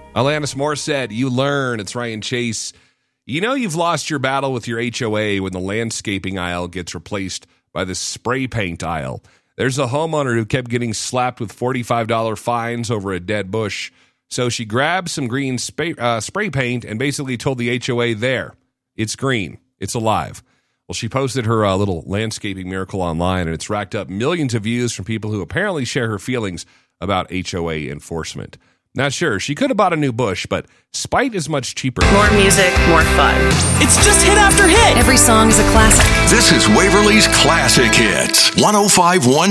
Alanis Morissette, You Learn. It's Ryan Chase. You know you've lost your battle with your HOA when the landscaping aisle gets replaced by the spray paint aisle. There's a homeowner who kept getting slapped with $45 fines over a dead bush. So she grabbed some green spray paint and basically told the HOA, there, it's green, it's alive. Well, she posted her little landscaping miracle online, and it's racked up millions of views from people who apparently share her feelings about HOA enforcement. Now, sure, she could have bought a new bush, but spite is much cheaper. More music, more fun. It's just hit after hit. Every song is a classic. This is Waverly's Classic Hits. 105.1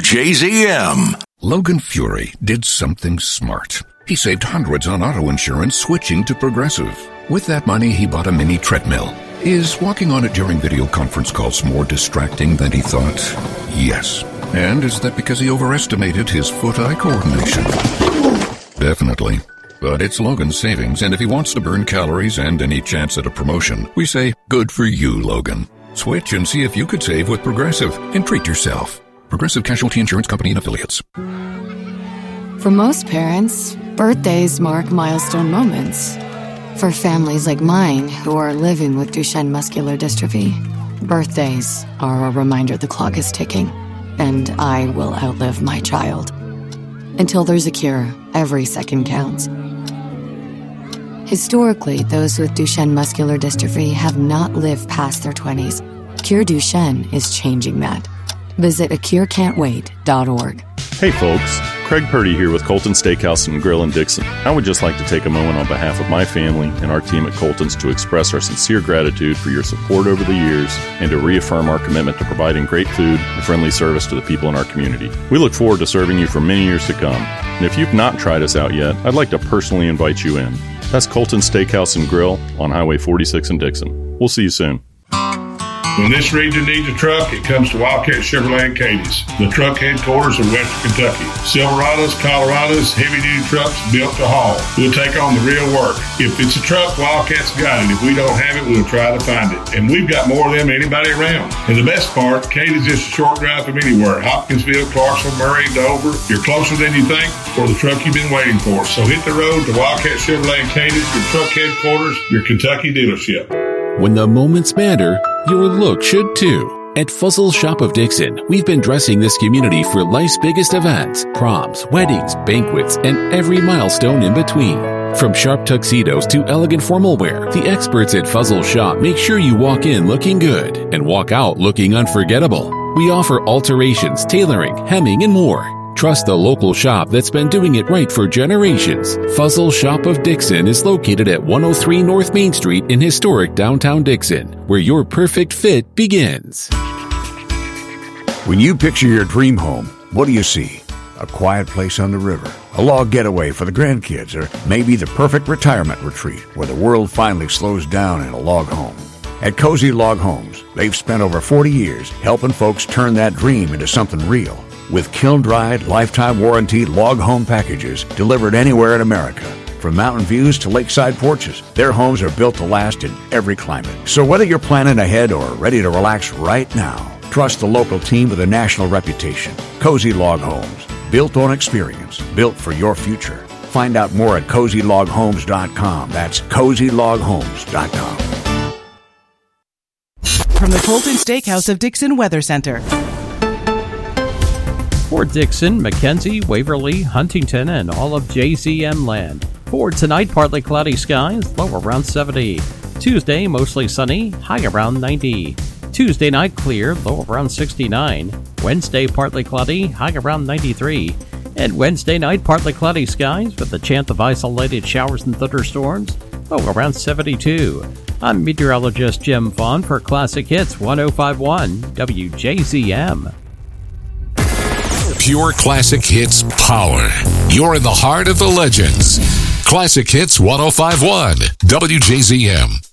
WJZM. Logan Fury did something smart. He saved hundreds on auto insurance switching to Progressive. With that money, he bought a mini treadmill. Is walking on it during video conference calls more distracting than he thought? Yes. And is that because he overestimated his foot-eye coordination? Definitely. But it's Logan's savings, and if he wants to burn calories and any chance at a promotion, we say, good for you, Logan. Switch and see if you could save with Progressive, and treat yourself. Progressive Casualty Insurance Company and Affiliates. For most parents, birthdays mark milestone moments. For families like mine who are living with Duchenne muscular dystrophy, birthdays are a reminder the clock is ticking, and I will outlive my child. Until there's a cure, every second counts. Historically, those with Duchenne muscular dystrophy have not lived past their 20s. Cure Duchenne is changing that. Visit acurecan'twait.org. Hey folks, Craig Purdy here with Colton Steakhouse and Grill in Dixon. I would just like to take a moment on behalf of my family and our team at Colton's to express our sincere gratitude for your support over the years and to reaffirm our commitment to providing great food and friendly service to the people in our community. We look forward to serving you for many years to come. And if you've not tried us out yet, I'd like to personally invite you in. That's Colton's Steakhouse and Grill on Highway 46 in Dixon. We'll see you soon. When this region needs a truck, it comes to Wildcat Chevrolet and Cadiz, the truck headquarters of Western Kentucky. Silverados, Colorados, heavy-duty trucks built to haul. We'll take on the real work. If it's a truck, Wildcat's got it. If we don't have it, we'll try to find it. And we've got more of them than anybody around. And the best part, Cadiz is a short drive from anywhere. Hopkinsville, Clarksville, Murray, Dover. You're closer than you think for the truck you've been waiting for. So hit the road to Wildcat Chevrolet and Cadiz, your truck headquarters, your Kentucky dealership. When the moments matter, your look should too. At Fuzzle Shop of Dixon, we've been dressing this community for life's biggest events, proms, weddings, banquets, and every milestone in between. From sharp tuxedos to elegant formal wear, the experts at Fuzzle Shop make sure you walk in looking good and walk out looking unforgettable. We offer alterations, tailoring, hemming, and more. Trust the local shop that's been doing it right for generations. Fuzzle Shop of Dixon is located at 103 North Main Street in historic downtown Dixon, where your perfect fit begins. When you picture your dream home, what do you see? A quiet place on the river, a log getaway for the grandkids, or maybe the perfect retirement retreat where the world finally slows down in a log home. At Cozy Log Homes, they've spent over 40 years helping folks turn that dream into something real. With kiln-dried, lifetime warranty log home packages delivered anywhere in America. From mountain views to lakeside porches, their homes are built to last in every climate. So whether you're planning ahead or ready to relax right now, trust the local team with a national reputation. Cozy Log Homes, built on experience, built for your future. Find out more at CozyLogHomes.com. That's CozyLogHomes.com. From the Colton Steakhouse of Dixon Weather Center. For Dixon, McKenzie, Waverly, Huntington, and all of JZM land. For tonight, partly cloudy skies, low around 70. Tuesday, mostly sunny, high around 90. Tuesday night, clear, low around 69. Wednesday, partly cloudy, high around 93. And Wednesday night, partly cloudy skies with a chance of isolated showers and thunderstorms, low around 72. I'm meteorologist Jim Vaughn for Classic Hits 105.1 WJZM. Pure Classic Hits power. You're in the heart of the legends. Classic Hits 105.1 WJZM.